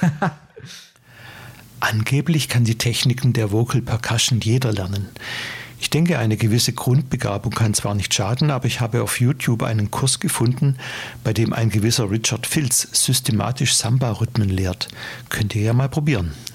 Angeblich kann die Techniken der Vocal Percussion jeder lernen. Ich denke, eine gewisse Grundbegabung kann zwar nicht schaden, aber ich habe auf YouTube einen Kurs gefunden, bei dem ein gewisser Richard Filz systematisch Samba-Rhythmen lehrt. Könnt ihr ja mal probieren.